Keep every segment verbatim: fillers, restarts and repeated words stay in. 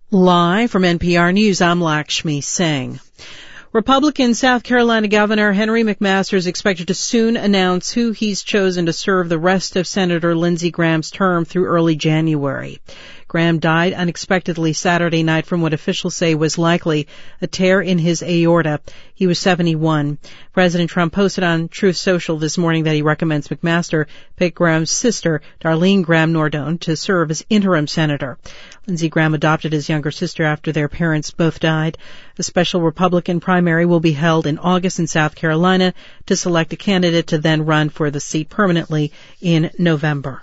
Live from N P R News, I'm Lakshmi Singh. Republican South Carolina Governor Henry McMaster is expected to soon announce who he's chosen to serve the rest of Senator Lindsey Graham's term through early January. Graham died unexpectedly Saturday night from what officials say was likely a tear in his aorta. He was seventy-one. President Trump posted on Truth Social this morning that he recommends McMaster pick Graham's sister, Darlene Graham Nordone, to serve as interim senator. Lindsey Graham adopted his younger sister after their parents both died. A special Republican primary will be held in August in South Carolina to select a candidate to then run for the seat permanently in November.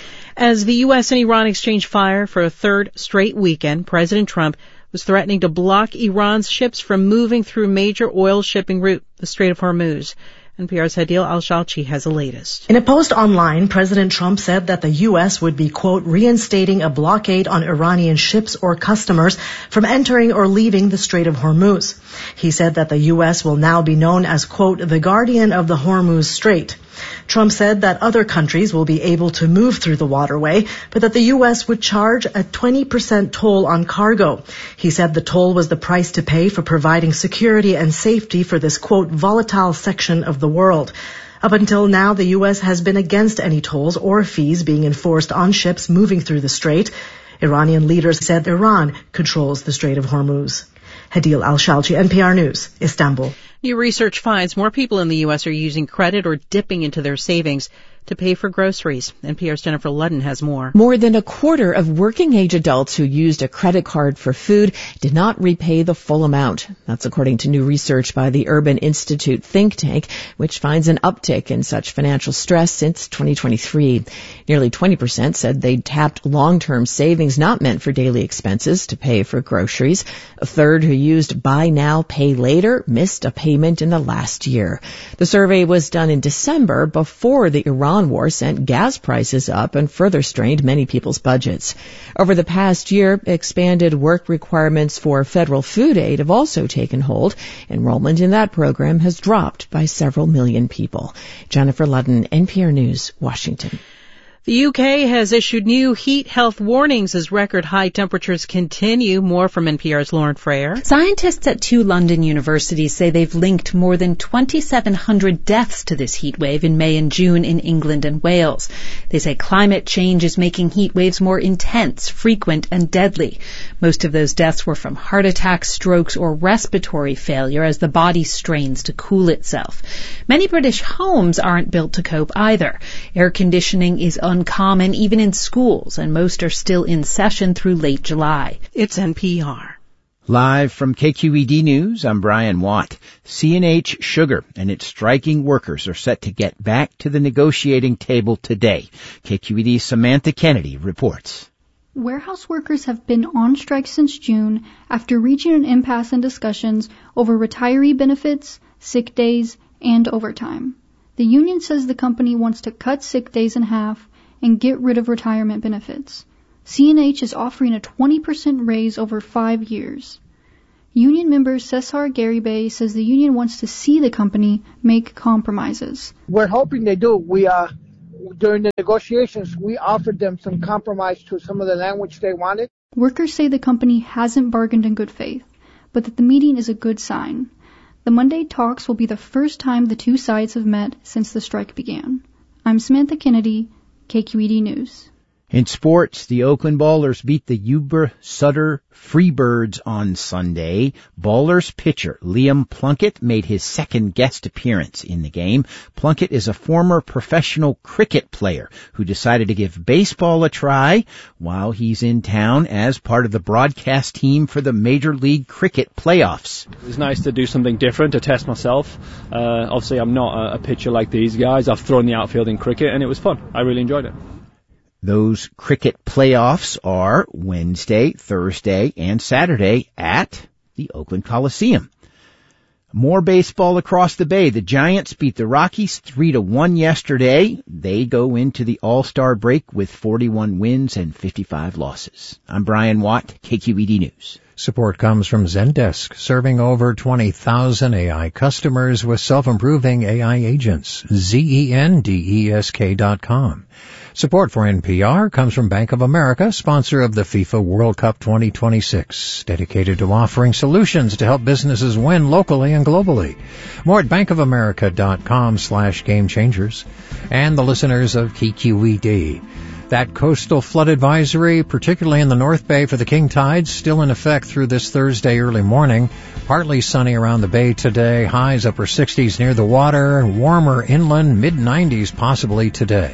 As the U S and Iran exchanged fire for a third straight weekend, President Trump was threatening to block Iran's ships from moving through major oil shipping route, the Strait of Hormuz. N P R's Hadil Al-Shalchi has the latest. In a post online, President Trump said that the U S would be, quote, reinstating a blockade on Iranian ships or customers from entering or leaving the Strait of Hormuz. He said that the U S will now be known as, quote, the guardian of the Hormuz Strait. Trump said that other countries will be able to move through the waterway, but that the U S would charge a twenty percent toll on cargo. He said the toll was the price to pay for providing security and safety for this, quote, volatile section of the world. Up until now, the U S has been against any tolls or fees being enforced on ships moving through the strait. Iranian leaders said Iran controls the Strait of Hormuz. Hadil Al-Shalchi, N P R News, Istanbul. New research finds more people in the U S are using credit or dipping into their savings to pay for groceries. N P R's Jennifer Ludden has more. More than a quarter of working-age adults who used a credit card for food did not repay the full amount. That's according to new research by the Urban Institute think tank, which finds an uptick in such financial stress since twenty twenty-three. Nearly twenty percent said they'd tapped long-term savings not meant for daily expenses to pay for groceries. A third who used buy now, pay later missed a payment in the last year. The survey was done in December before the Iran war sent gas prices up and further strained many people's budgets. Over the past year, expanded work requirements for federal food aid have also taken hold. Enrollment in that program has dropped by several million people. Jennifer Ludden, N P R News, Washington. The U K has issued new heat health warnings as record high temperatures continue. More from N P R's Lauren Freyer. Scientists at two London universities say they've linked more than twenty-seven hundred deaths to this heat wave in May and June in England and Wales. They say climate change is making heat waves more intense, frequent, and deadly. Most of those deaths were from heart attacks, strokes, or respiratory failure as the body strains to cool itself. Many British homes aren't built to cope either. Air conditioning is uncommon even in schools, and most are still in session through late July. It's N P R. Live from K Q E D News, I'm Brian Watt. C and H Sugar and its striking workers are set to get back to the negotiating table today. K Q E D's Samantha Kennedy reports. Warehouse workers have been on strike since June after reaching an impasse in discussions over retiree benefits, sick days, and overtime. The union says the company wants to cut sick days in half and get rid of retirement benefits. C and H is offering a twenty percent raise over five years. Union member Cesar Garibay says the union wants to see the company make compromises. We're hoping they do. We uh, during the negotiations, we offered them some compromise to some of the language they wanted. Workers say the company hasn't bargained in good faith, but that the meeting is a good sign. The Monday talks will be the first time the two sides have met since the strike began. I'm Samantha Kennedy, K Q E D News. In sports, the Oakland Ballers beat the Yuba Sutter Freebirds on Sunday. Ballers pitcher Liam Plunkett made his second guest appearance in the game. Plunkett is a former professional cricket player who decided to give baseball a try while he's in town as part of the broadcast team for the Major League Cricket playoffs. It was nice to do something different, to test myself. Uh, obviously, I'm not a, a pitcher like these guys. I've thrown the outfield in cricket, and it was fun. I really enjoyed it. Those cricket playoffs are Wednesday, Thursday, and Saturday at the Oakland Coliseum. More baseball across the bay. The Giants beat the Rockies three to one yesterday. They go into the All-Star break with forty-one wins and fifty-five losses. I'm Brian Watt, K Q E D News. Support comes from Zendesk, serving over twenty thousand A I customers with self-improving A I agents. Z E N D E S K dot com. Support for N P R comes from Bank of America, sponsor of the FIFA World Cup twenty twenty-six, dedicated to offering solutions to help businesses win locally and globally. More at bankofamerica.com slash game changers. And the listeners of K Q E D. That coastal flood advisory, particularly in the North Bay for the king tides, still in effect through this Thursday early morning. Partly sunny around the bay today, highs upper sixties near the water, warmer inland, mid nineties possibly today.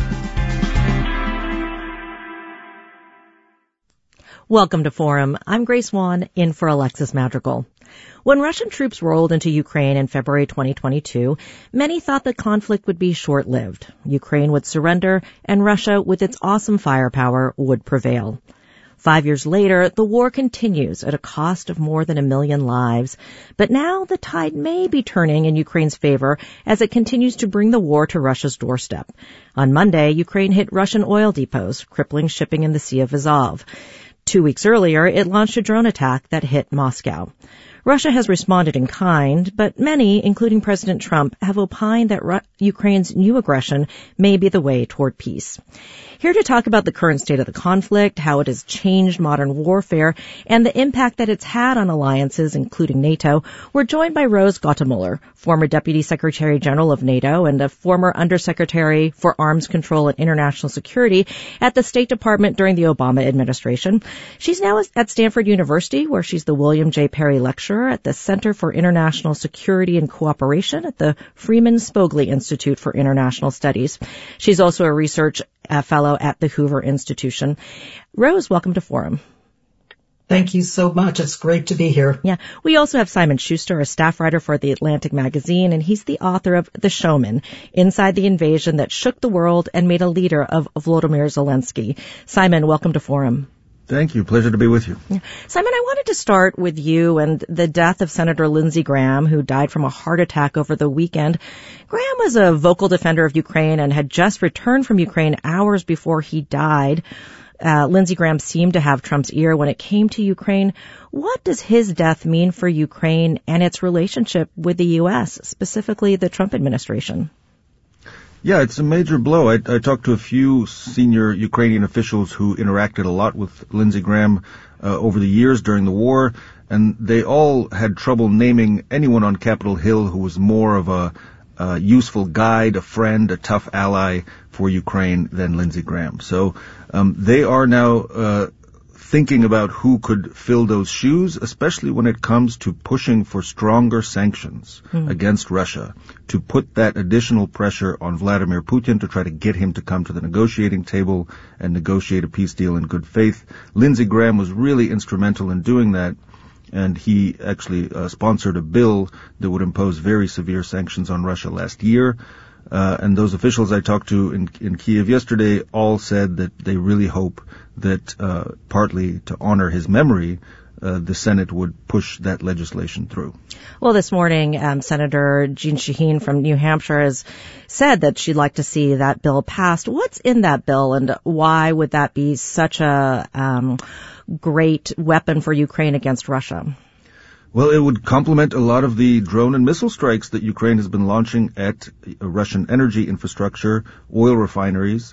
Welcome to Forum. I'm Grace Wan, in for Alexis Madrigal. When Russian troops rolled into Ukraine in February twenty twenty-two, many thought the conflict would be short-lived. Ukraine would surrender, and Russia, with its awesome firepower, would prevail. Five years later, the war continues at a cost of more than a million lives. But now the tide may be turning in Ukraine's favor as it continues to bring the war to Russia's doorstep. On Monday, Ukraine hit Russian oil depots, crippling shipping in the Sea of Azov. Two weeks earlier, it launched a drone attack that hit Moscow. Russia has responded in kind, but many, including President Trump, have opined that Ru- Ukraine's new aggression may be the way toward peace. Here to talk about the current state of the conflict, how it has changed modern warfare, and the impact that it's had on alliances, including NATO, we're joined by Rose Gottemoeller, former Deputy Secretary General of NATO and a former Undersecretary for Arms Control and International Security at the State Department during the Obama administration. She's now at Stanford University, where she's the William J. Perry Lecturer at the Center for International Security and Cooperation at the Freeman Spogli Institute for International Studies. She's also a research uh, fellow at the Hoover Institution. Rose, welcome to Forum. Thank you so much. It's great to be here. Yeah. We also have Simon Schuster, a staff writer for The Atlantic magazine, and he's the author of The Showman, Inside the Invasion That Shook the World and Made a Leader of Volodymyr Zelensky. Simon, welcome to Forum. Thank you. Pleasure to be with you. Yeah. Simon, I wanted to start with you and the death of Senator Lindsey Graham, who died from a heart attack over the weekend. Graham was a vocal defender of Ukraine and had just returned from Ukraine hours before he died. Uh, Lindsey Graham seemed to have Trump's ear when it came to Ukraine. What does his death mean for Ukraine and its relationship with the U S, specifically the Trump administration? Yeah, it's a major blow. I, I talked to a few senior Ukrainian officials who interacted a lot with Lindsey Graham uh, over the years during the war, and they all had trouble naming anyone on Capitol Hill who was more of a uh, useful guide, a friend, a tough ally for Ukraine than Lindsey Graham. So um, they are now uh, thinking about who could fill those shoes, especially when it comes to pushing for stronger sanctions mm. against Russia, to put that additional pressure on Vladimir Putin to try to get him to come to the negotiating table and negotiate a peace deal in good faith. Lindsey Graham was really instrumental in doing that, and he actually uh, sponsored a bill that would impose very severe sanctions on Russia last year. Uh, and those officials I talked to in, in Kiev yesterday all said that they really hope that, uh, partly to honor his memory, uh, the Senate would push that legislation through. Well, this morning, um, Senator Jeanne Shaheen from New Hampshire has said that she'd like to see that bill passed. What's in that bill, and why would that be such a um, great weapon for Ukraine against Russia? Well, it would complement a lot of the drone and missile strikes that Ukraine has been launching at Russian energy infrastructure, oil refineries,